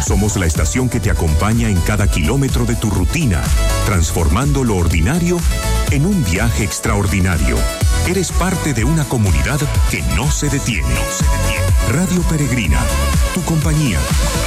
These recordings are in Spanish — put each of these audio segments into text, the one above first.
Somos la estación que te acompaña en cada kilómetro de tu rutina, transformando lo ordinario en un viaje extraordinario. Eres parte de una comunidad que no se detiene. Radio Peregrina, tu compañía.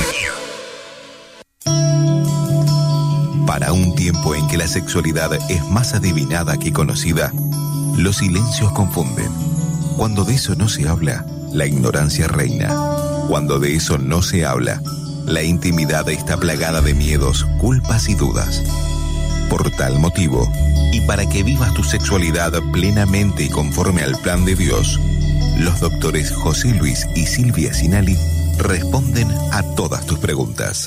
Para un tiempo en que la sexualidad es más adivinada que conocida, los silencios confunden. Cuando de eso no se habla, la ignorancia reina. Cuando de eso no se habla, la intimidad está plagada de miedos, culpas y dudas. Por tal motivo, y para que vivas tu sexualidad plenamente y conforme al plan de Dios, los doctores José Luis y Silvia Sinali responden a todas tus preguntas.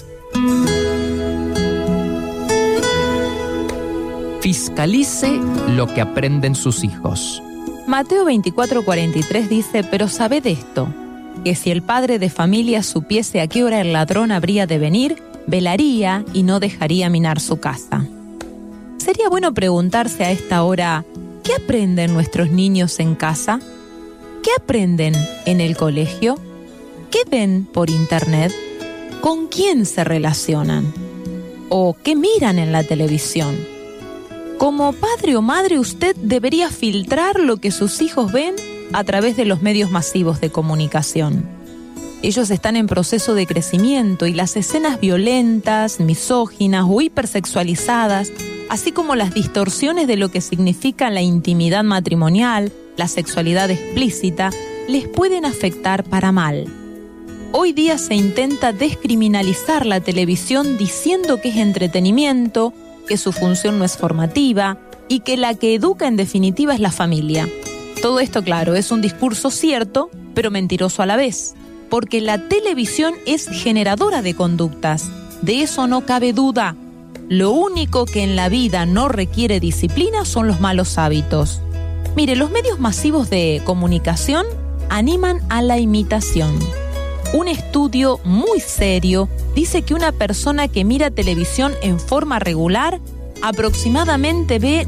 Fiscalice lo que aprenden sus hijos. Mateo 24:43 dice: pero sabed esto, que si el padre de familia supiese a qué hora el ladrón habría de venir, velaría y no dejaría minar su casa. Sería bueno preguntarse a esta hora, ¿qué aprenden nuestros niños en casa? ¿Qué aprenden en el colegio? ¿Qué ven por internet? ¿Con quién se relacionan? ¿O qué miran en la televisión? Como padre o madre, usted debería filtrar lo que sus hijos ven a través de los medios masivos de comunicación. Ellos están en proceso de crecimiento y las escenas violentas, misóginas o hipersexualizadas, así como las distorsiones de lo que significa la intimidad matrimonial, la sexualidad explícita, les pueden afectar para mal. Hoy día se intenta descriminalizar la televisión diciendo que es entretenimiento, que su función no es formativa y que la que educa en definitiva es la familia. Todo esto, claro, es un discurso cierto, pero mentiroso a la vez, porque la televisión es generadora de conductas. De eso no cabe duda. Lo único que en la vida no requiere disciplina son los malos hábitos. Mire, los medios masivos de comunicación animan a la imitación. Un estudio muy serio dice que una persona que mira televisión en forma regular aproximadamente ve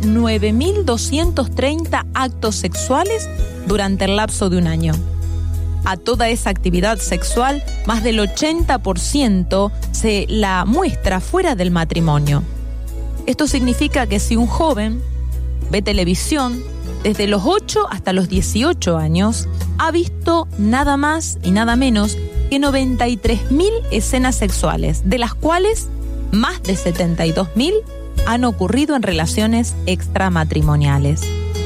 9.230 actos sexuales durante el lapso de un año. A toda esa actividad sexual, más del 80% se la muestra fuera del matrimonio. Esto significa que si un joven ve televisión desde los 8 hasta los 18 años, ha visto nada más y nada menos que 93.000 escenas sexuales, de las cuales más de 72.000 han ocurrido en relaciones extramatrimoniales.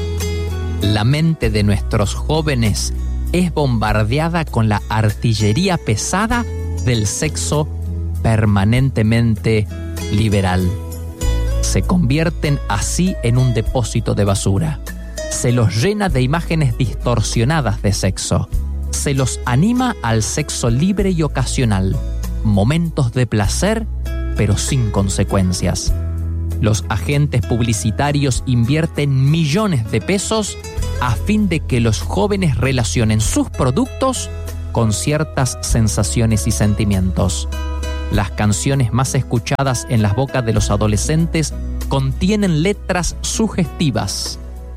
La mente de nuestros jóvenes es bombardeada con la artillería pesada del sexo permanentemente liberal. Se convierten así en un depósito de basura. Se los llena de imágenes distorsionadas de sexo. Se los anima al sexo libre y ocasional, momentos de placer, pero sin consecuencias. Los agentes publicitarios invierten millones de pesos a fin de que los jóvenes relacionen sus productos con ciertas sensaciones y sentimientos. Las canciones más escuchadas en las bocas de los adolescentes contienen letras sugestivas.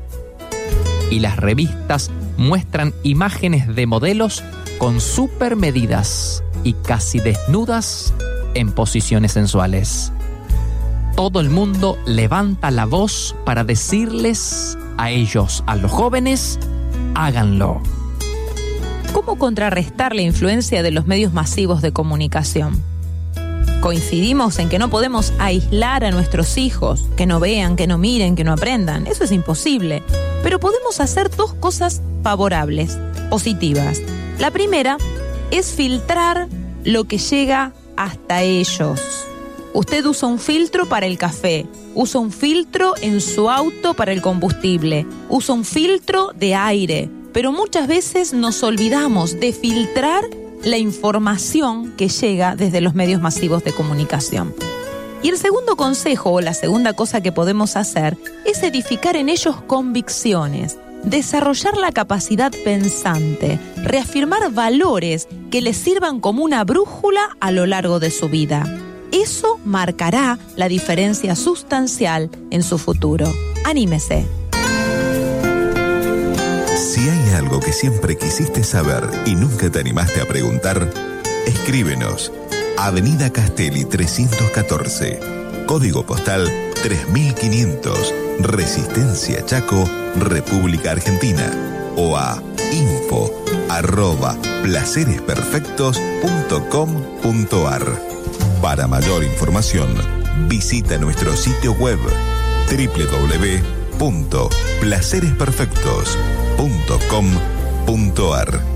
Y las revistas muestran imágenes de modelos con supermedidas y casi desnudas en posiciones sensuales. Todo el mundo levanta la voz para decirles a ellos, a los jóvenes, háganlo. ¿Cómo contrarrestar la influencia de los medios masivos de comunicación? Coincidimos en que no podemos aislar a nuestros hijos, que no vean, que no miren, que no aprendan. Eso es imposible. Pero podemos hacer dos cosas favorables, positivas. La primera es filtrar lo que llega hasta ellos. Usted usa un filtro para el café, usa un filtro en su auto para el combustible, usa un filtro de aire, pero muchas veces nos olvidamos de filtrar la información que llega desde los medios masivos de comunicación. Y el segundo consejo, o la segunda cosa que podemos hacer, es edificar en ellos convicciones, desarrollar la capacidad pensante, reafirmar valores que les sirvan como una brújula a lo largo de su vida. Eso marcará la diferencia sustancial en su futuro. ¡Anímese! Si hay algo que siempre quisiste saber y nunca te animaste a preguntar, escríbenos. Avenida Castelli 314, código postal 3500, Resistencia Chaco, República Argentina, o a info@placeresperfectos.com.ar. Para mayor información, visita nuestro sitio web www.placeresperfectos.com.ar.